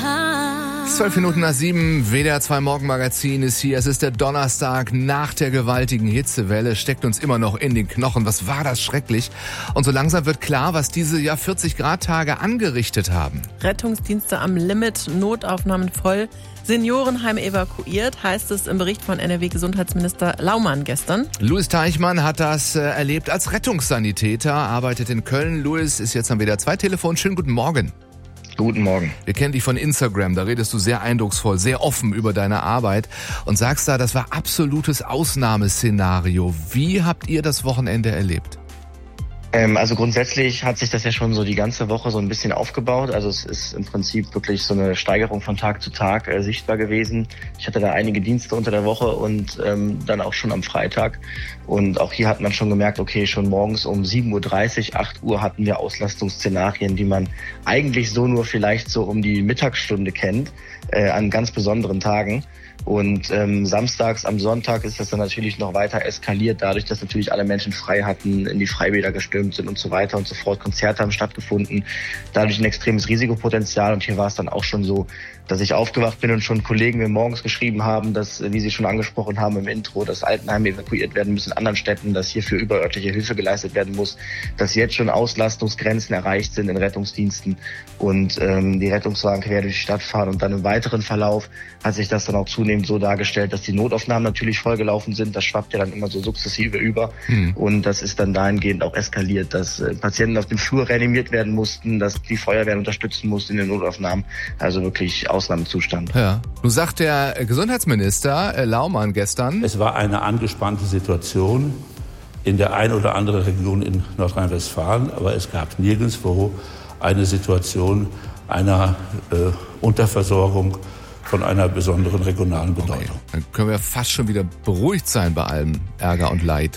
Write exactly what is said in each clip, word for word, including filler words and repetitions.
Zwölf Minuten nach sieben, W D R zwei Morgenmagazin ist hier. Es ist der Donnerstag nach der gewaltigen Hitzewelle, steckt uns immer noch in den Knochen. Was war das schrecklich? Und so langsam wird klar, was diese ja vierzig Grad Tage angerichtet haben. Rettungsdienste am Limit, Notaufnahmen voll, Seniorenheim evakuiert, heißt es im Bericht von N R W-Gesundheitsminister Laumann gestern. Louis Teichmann hat das äh, erlebt als Rettungssanitäter, arbeitet in Köln. Louis ist jetzt am W D R zwei Telefon. Schönen guten Morgen. Guten Morgen. Wir kennen dich von Instagram, da redest du sehr eindrucksvoll, sehr offen über deine Arbeit und sagst da, das war absolutes Ausnahmeszenario. Wie habt ihr das Wochenende erlebt? Ähm, also grundsätzlich hat sich das ja schon so die ganze Woche so ein bisschen aufgebaut. Also es ist im Prinzip wirklich so eine Steigerung von Tag zu Tag äh, sichtbar gewesen. Ich hatte da einige Dienste unter der Woche und ähm, dann auch schon am Freitag. Und auch hier hat man schon gemerkt, okay, schon morgens um sieben Uhr dreißig, acht Uhr hatten wir Auslastungsszenarien, die man eigentlich so nur vielleicht so um die Mittagsstunde kennt, äh, an ganz besonderen Tagen. Und ähm, samstags am Sonntag ist das dann natürlich noch weiter eskaliert, dadurch, dass natürlich alle Menschen frei hatten, in die Freibäder gestürmt sind und so weiter und so fort. Konzerte haben stattgefunden, dadurch ein extremes Risikopotenzial. Und hier war es dann auch schon so, dass ich aufgewacht bin und schon Kollegen mir morgens geschrieben haben, dass, wie Sie schon angesprochen haben im Intro, dass Altenheime evakuiert werden müssen in anderen Städten, dass hierfür überörtliche Hilfe geleistet werden muss, dass jetzt schon Auslastungsgrenzen erreicht sind in Rettungsdiensten und ähm, die Rettungswagen quer durch die Stadt fahren. Und dann im weiteren Verlauf hat sich das dann auch zunehmend so dargestellt, dass die Notaufnahmen natürlich vollgelaufen sind. Das schwappt ja dann immer so sukzessive über. Mhm. Und das ist dann dahingehend auch eskaliert, dass äh, Patienten auf dem Flur reanimiert werden mussten, dass die Feuerwehr unterstützen musste in den Notaufnahmen. Also wirklich Ausnahmezustand. Ja. Nun sagt der Gesundheitsminister äh, Laumann gestern: Es war eine angespannte Situation in der ein oder anderen Region in Nordrhein-Westfalen, aber es gab nirgendwo eine Situation einer äh, Unterversorgung von einer besonderen regionalen Bedeutung. Okay. Dann können wir fast schon wieder beruhigt sein bei allem Ärger und Leid.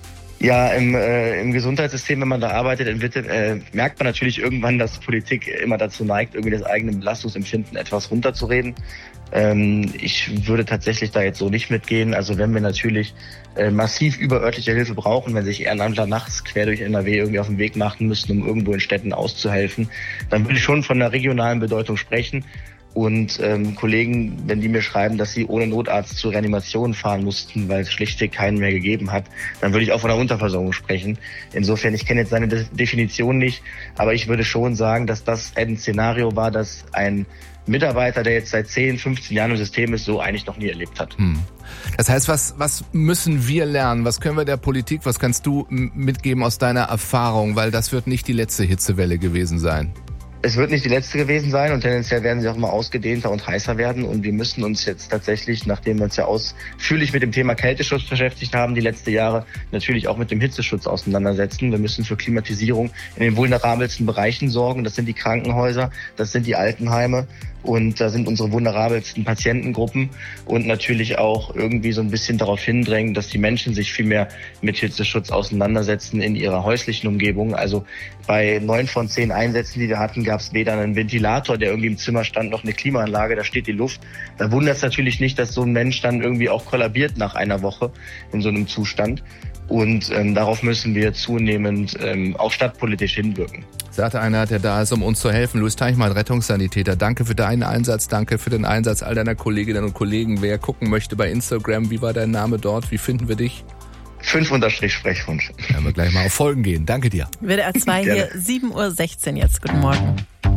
Ja, im, äh, im Gesundheitssystem, wenn man da arbeitet, entwickelt, äh, merkt man natürlich irgendwann, dass Politik immer dazu neigt, irgendwie das eigene Belastungsempfinden etwas runterzureden. Ähm, ich würde tatsächlich da jetzt so nicht mitgehen. Also wenn wir natürlich äh, massiv überörtliche Hilfe brauchen, wenn sich Ehrenamtler nachts quer durch N R W irgendwie auf den Weg machen müssen, um irgendwo in Städten auszuhelfen, dann würde ich schon von einer regionalen Bedeutung sprechen. Und ähm, Kollegen, wenn die mir schreiben, dass sie ohne Notarzt zur Reanimation fahren mussten, weil es schlichtweg keinen mehr gegeben hat, dann würde ich auch von einer Unterversorgung sprechen. Insofern, ich kenne jetzt seine De- Definition nicht, aber ich würde schon sagen, dass das ein Szenario war, das ein Mitarbeiter, der jetzt seit zehn, fünfzehn Jahren im System ist, so eigentlich noch nie erlebt hat. Hm. Das heißt, was, was müssen wir lernen? Was können wir der Politik, was kannst du mitgeben aus deiner Erfahrung? Weil das wird nicht die letzte Hitzewelle gewesen sein. Es wird nicht die letzte gewesen sein und tendenziell werden sie auch immer ausgedehnter und heißer werden. Und wir müssen uns jetzt tatsächlich, nachdem wir uns ja ausführlich mit dem Thema Kälteschutz beschäftigt haben, die letzten Jahre natürlich auch mit dem Hitzeschutz auseinandersetzen. Wir müssen für Klimatisierung in den vulnerabelsten Bereichen sorgen. Das sind die Krankenhäuser, das sind die Altenheime. Und da sind unsere vulnerabelsten Patientengruppen und natürlich auch irgendwie so ein bisschen darauf hindrängen, dass die Menschen sich viel mehr mit Hitzeschutz auseinandersetzen in ihrer häuslichen Umgebung. Also bei neun von zehn Einsätzen, die wir hatten, gab es weder einen Ventilator, der irgendwie im Zimmer stand, noch eine Klimaanlage, da steht die Luft. Da wundert es natürlich nicht, dass so ein Mensch dann irgendwie auch kollabiert nach einer Woche in so einem Zustand. Und ähm, darauf müssen wir zunehmend ähm, auch stadtpolitisch hinwirken. Sagte einer, der da ist, um uns zu helfen. Louis Teichmann, Rettungssanitäter. Danke für deinen Einsatz, danke für den Einsatz all deiner Kolleginnen und Kollegen. Wer gucken möchte bei Instagram, wie war dein Name dort? Wie finden wir dich? Fünf Unterstrich Sprechwunsch. Werden wir gleich mal auf Folgen gehen. Danke dir. W D R zwei hier, sieben Uhr sechzehn jetzt. Guten Morgen.